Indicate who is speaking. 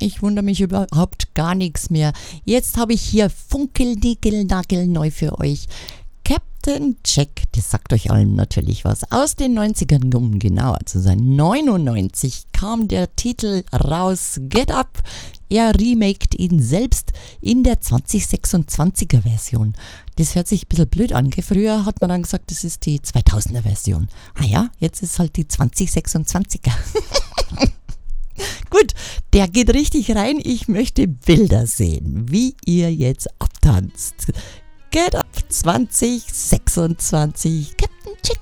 Speaker 1: Ich wundere mich überhaupt gar nichts mehr. Jetzt habe ich hier funkelnickel neu für euch. Captain Jack, das sagt euch allen natürlich was. Aus den 90ern, um genauer zu sein. 99 kam der Titel raus. Get Up. Er remaked ihn selbst in der 2026er Version. Das hört sich ein bisschen blöd an. Früher hat man dann gesagt, das ist die 2000er Version. Ah ja, jetzt ist halt die 2026er. Gut, der geht richtig rein. Ich möchte Bilder sehen, wie ihr jetzt abtanzt. Get Up 2026. Captain Jack.